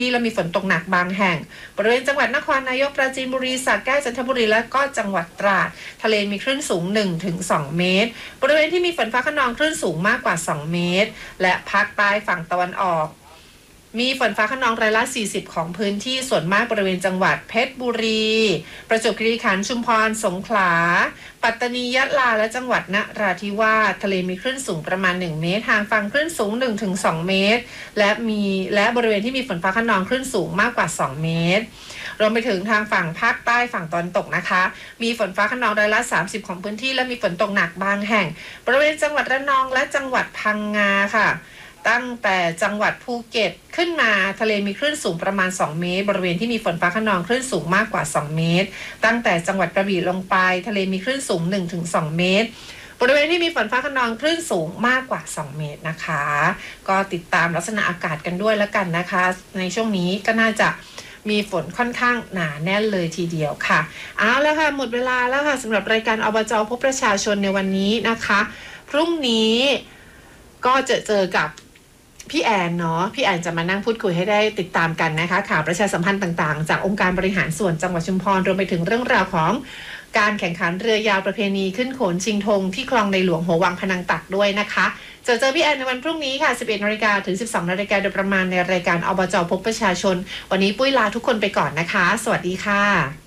ที่และมีฝนตกหนักบางแห่งบริเวณจังหวัดนครนายกปราจีนบุรีสระแก้วจันทบุรีและก็จังหวัดตราดทะเลมีคลื่นสูง 1-2 เมตรบริเวณที่มีฝนฟ้าคะนองคลื่นสูงมากกว่า2 เมตรและภาคใต้ฝั่งตะวันออกมีฝนฟ้าคะนอง40%ของพื้นที่ส่วนมากบริเวณจังหวัดเพชรบุรีประจวบคีรีขันธ์ชุมพรสงขลาปัตตานียะลาและจังหวัดนราธิวาสทะเลมีคลื่นสูงประมาณ1 เมตรห่างฝั่งคลื่นสูง 1-2 เมตรและบริเวณที่มีฝนฟ้าคะนองคลื่นสูงมากกว่า2 เมตรรวมไปถึงทางฝั่งภาคใต้ฝั่งตะวันตกนะคะมีฝนฟ้าคะนอง30%ของพื้นที่และมีฝนตกหนักบางแห่งบริเวณจังหวัดระนองและจังหวัดพังงาค่ะตั้งแต่จังหวัดภูเก็ตขึ้นมาทะเลมีคลื่นสูงประมาณ2 เมตรบริเวณที่มีฝนฟ้าคะนองคลื่นสูงมากกว่า2 เมตรตั้งแต่จังหวัดกระบี่ลงไปทะเลมีคลื่นสูง 1-2 เมตรบริเวณที่มีฝนฟ้าคะนองคลื่นสูงมากกว่า2 เมตรนะคะก็ติดตามลักษณะอากาศกันด้วยแล้วกันนะคะในช่วงนี้ก็น่าจะมีฝนค่อนข้างหนาแน่นเลยทีเดียวค่ะเอาแล้วค่ะหมดเวลาแล้วค่ะสำหรับรายการอบจ.พบประชาชนในวันนี้นะคะพรุ่งนี้ก็เจอกับพี่แอนเนาะพี่แอนจะมานั่งพูดคุยให้ได้ติดตามกันนะคะข่าวประชาสัมพันธ์ต่างๆจากองค์การบริหารส่วนจังหวัดชุมพรรวมไปถึงเรื่องราวของการแข่งขันเรือยาวประเพณีขึ้นโขนชิงธงที่คลองในหลวงหัววังพนังตักด้วยนะคะเจอพี่แอนในวันพรุ่งนี้ค่ะ 11:00 นถึง 12:00 นโดยประมาณในรายการอบจ.พบประชาชนวันนี้ปุ้ยลาทุกคนไปก่อนนะคะสวัสดีค่ะ